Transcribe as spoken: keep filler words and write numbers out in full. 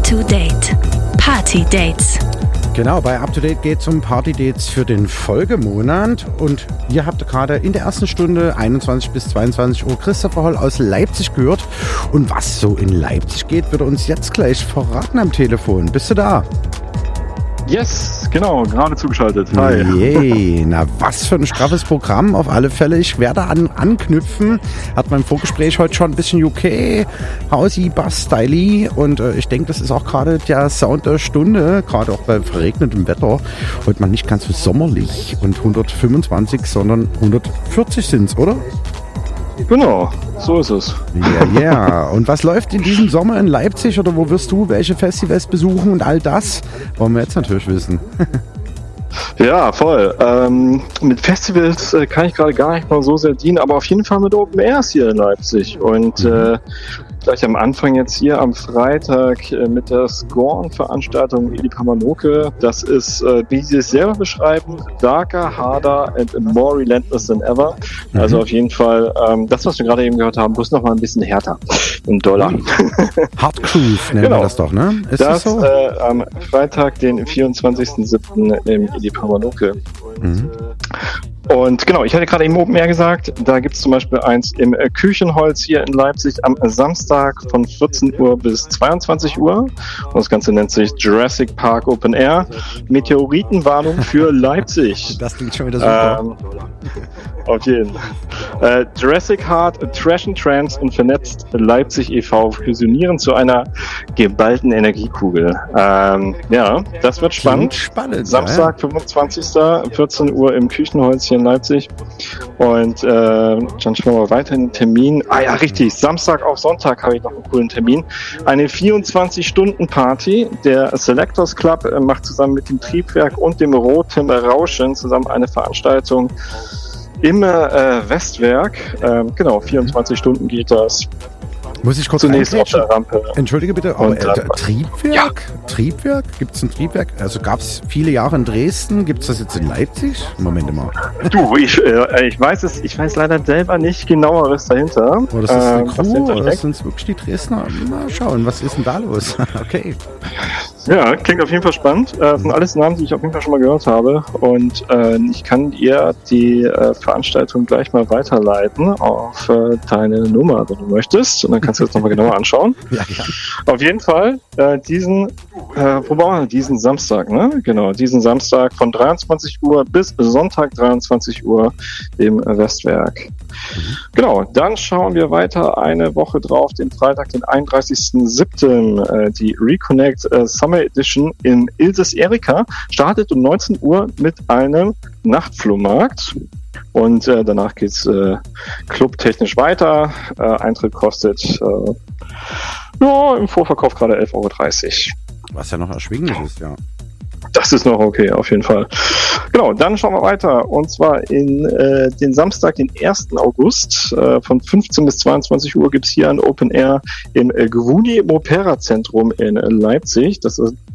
to Date. Party Dates. Genau, bei Up to Date geht es um Party Dates für den Folgemonat. Und ihr habt gerade in der ersten Stunde einundzwanzig bis zweiundzwanzig Uhr Christopher Holl aus Leipzig gehört. Und was so in Leipzig geht, wird er uns jetzt gleich verraten am Telefon. Bist du da? Yes, genau, gerade zugeschaltet. Hi. Yay, na was für ein straffes Programm auf alle Fälle. Ich werde an, anknüpfen. Hat mein Vorgespräch heute schon ein bisschen U K, Housey, Bass, Styly und äh, ich denke, das ist auch gerade der Sound der Stunde, gerade auch bei verregnetem Wetter. Heute mal nicht ganz so sommerlich und hundertfünfundzwanzig, sondern hundertvierzig sind's, oder? Genau, so ist es. Ja, yeah, ja. Yeah. Und was läuft in diesem Sommer in Leipzig oder wo wirst du welche Festivals besuchen und all das? Wollen wir jetzt natürlich wissen. Ja, voll. Ähm, mit Festivals äh, kann ich gerade gar nicht mal so sehr dienen, aber auf jeden Fall mit Open Airs hier in Leipzig. Und äh, gleich am Anfang jetzt hier am Freitag äh, mit der Scorn-Veranstaltung Eli Pamanoke. Das ist, äh, wie sie es selber beschreiben, darker, harder and more relentless than ever. Mhm. Also auf jeden Fall ähm, das, was wir gerade eben gehört haben, bloß noch mal ein bisschen härter in Dollar. Hard Cruise nennen genau. wir das doch, ne? Ist das, das so? Äh, am Freitag, den vierundzwanzigsten siebten im Eli Pamanoke. Mhm. Und genau, ich hatte gerade eben Open Air gesagt, da gibt es zum Beispiel eins im äh, Küchenholz hier in Leipzig am Samstag von vierzehn Uhr bis zweiundzwanzig Uhr. Und das Ganze nennt sich Jurassic Park Open Air. Meteoritenwarnung für Leipzig. Das klingt schon wieder super. Ähm, auf jeden Fall. Äh, Jurassic Heart, Trash and Trance und Vernetzt Leipzig e V fusionieren zu einer geballten Energiekugel. Ähm, ja, das wird spannend. spannend Samstag, ja. fünfundzwanzigsten vierzehn Uhr im Küchenholz hier in Leipzig. Und äh, dann schauen wir mal weiter in den Termin. Ah ja, richtig. Samstag auf Sonntag habe ich noch einen coolen Termin. Eine vierundzwanzig-Stunden-Party. Der Selectors Club äh, macht zusammen mit dem Triebwerk und dem Rotem Rauschen zusammen eine Veranstaltung im äh, Westwerk. Ähm, genau, vierundzwanzig Stunden geht das. Muss ich kurz Zunächst auf der Rampe. Entschuldige bitte, aber Und, äh, äh, Triebwerk? Ja. Triebwerk? Gibt es ein Triebwerk? Also gab es viele Jahre in Dresden. Gibt es das jetzt in Leipzig? Moment mal. Du, ich, äh, ich weiß es, ich weiß leider selber nicht genaueres dahinter. Oder ist das eine ähm, Crew? Oder sind es wirklich die Dresdner? Mal schauen, was ist denn da los? Okay. Ja, klingt auf jeden Fall spannend. Äh, das sind alles Namen, die ich auf jeden Fall schon mal gehört habe. Und äh, ich kann dir die äh, Veranstaltung gleich mal weiterleiten auf äh, deine Nummer, wenn du möchtest. Und dann kannst du das nochmal genauer anschauen. Ja, ja. Auf jeden Fall äh, diesen, äh, wo waren wir? Diesen Samstag, ne? Genau, diesen Samstag von dreiundzwanzig Uhr bis Sonntag dreiundzwanzig Uhr im Westwerk. Mhm. Genau, dann schauen wir weiter eine Woche drauf, den Freitag, den einunddreißigsten siebten Äh, die Reconnect äh, Summer Edition in Ilses Erika startet um neunzehn Uhr mit einem Nachtflohmarkt. Und äh, danach geht's äh, clubtechnisch weiter. Äh, Eintritt kostet äh, ja, im Vorverkauf gerade elf Euro dreißig. Was ja noch erschwinglich ist, ja. Das ist noch okay, auf jeden Fall. Genau, dann schauen wir weiter. Und zwar in äh, den Samstag, den ersten August, äh, von fünfzehn bis zweiundzwanzig Uhr gibt's hier ein Open Air im äh, Gwuni Opera Zentrum in äh, Leipzig. Das ist